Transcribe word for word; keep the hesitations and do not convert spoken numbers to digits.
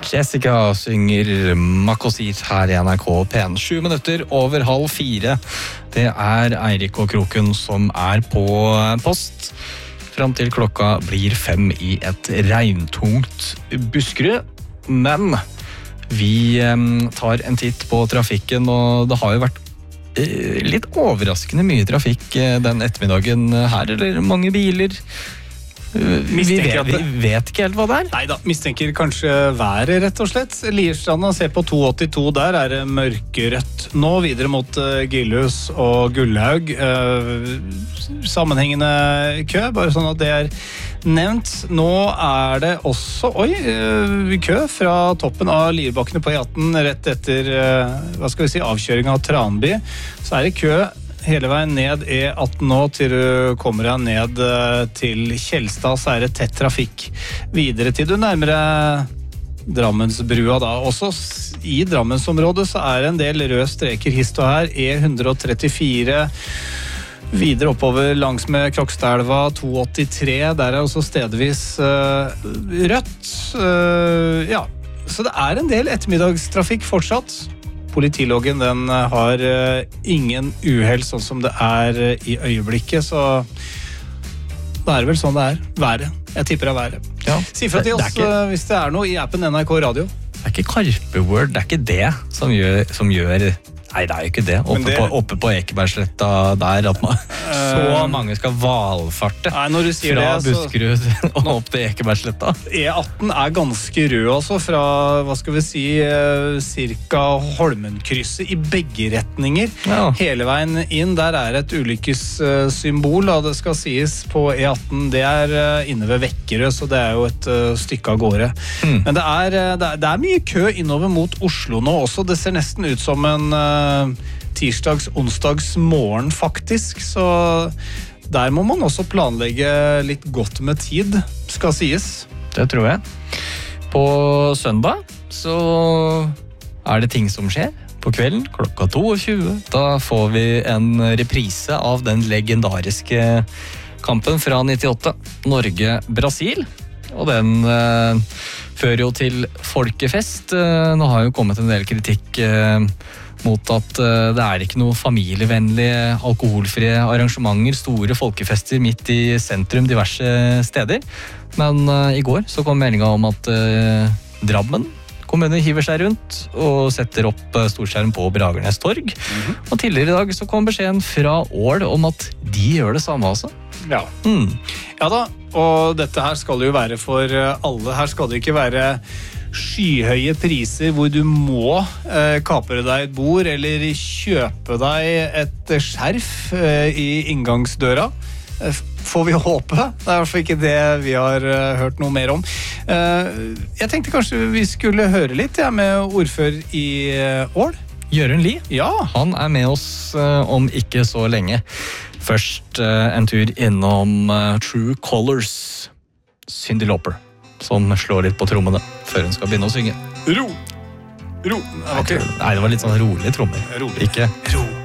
Jessica synger Makosit her i N R K P en. Sju minutter over halv fire. Det er Eirik og Kroken som er på post. Fram til klokka blir fem i et regntungt Buskerud. Men vi tar en titt på trafikken, og det har jo vært litt overraskende mye trafikk den ettermiddagen her, eller mange biler. Vi vet, vi vet ikke helt hva det er. Neida, mistenker kanskje været rett og slett. Lierstranda, se på to åttito, der er det mørkerødt. Nå videre mot uh, Gillhus og Gullhaug. Uh, sammenhengende kø, bare sånn at det er nevnt. Nå er det også, oi, uh, kø fra toppen av Lierbakkene på E atten, rett etter, uh, hva skal vi si, avkjøring av Tranby. Så er det kø hele veien ned E atten nå, til du kommer deg ned til Kjelstad, så er det tett trafikk videre til du nærmere Drammensbrua da. Også i Drammensområdet så er det en del røde streker hist og her, E ett trettifire, videre oppover langs med Krokstadelva, to åttitre, der er også stedvis uh, rødt. Uh, ja, så det er en del ettermiddagstrafikk fortsatt. Politiloggen, den har uh, ingen uheld sånn som det er uh, i øyeblikket, så da er det vel sånn det er. Været. Jeg tipper det er været. Ja. Si fra til oss ikke, uh, hvis det er noe i appen N R K Radio. Det er ikke Karpeword, det er ikke det som gjør, som gjør Nei, det er jo ikke det. Oppe, det... På, oppe på Ekebergsletta der, at man, så mange skal valfarte nei, når du sier fra det, så... Buskerud og opp til Ekebergsletta. E atten er ganske rød også, fra, hva skal vi si, cirka Holmenkrysset i begge retninger. Ja. Hele veien inn, der er et ulykkessymbol, da det skal sies på E atten. Det er inne ved Vekkerø, så det er jo et stykke av gårde. Mm. Men det er, det, er, det er mye kø innover mot Oslo nå også. Det ser nesten ut som en tirsdags, onsdags morgen faktisk, så der må man også planlegge litt godt med tid, skal sies. Det tror jeg. På søndag så er det ting som skjer. På kvelden, klokka tjueto, da får vi en reprise av den legendariske kampen fra nittiåtte, Norge-Brasil, og den eh, fører jo til folkefest. Nå har jo kommet en del kritikk eh, mot at uh, det er ikke noe familievennlige, alkoholfrie arrangementer, store folkefester midt i sentrum diverse steder. Men uh, i går så kom meldinga om at uh, Drammen kommune hiver seg rundt og setter opp uh, storskjerm på Bragernes torg. Mm-hmm. Og tidligere i dag så kom beskjeden fra Ål om at de gjør det samme også. Ja. Mm. Ja da, og dette her skal jo være for alle. Her skal det ikke være skyhøye priser hvor du må eh, kapre deg et bord eller kjøpe deg et skjerf eh, i inngangsdøra. Eh, får vi håpe. Det er i hvert fall ikke det vi har eh, hørt noe mer om. Eh, jeg tenkte kanskje vi skulle høre litt ja, med ordfører i eh, Ål. Jørund Lie. Ja. Han er med oss eh, om ikke så lenge. Først eh, en tur innom eh, True Colors, Cyndi Lauper, som slår litt på trommene før hun skal begynne å synge. Ro! Ro! Okay. Nei, det var litt sånn rolig trommer. Rolig. Ikke ro.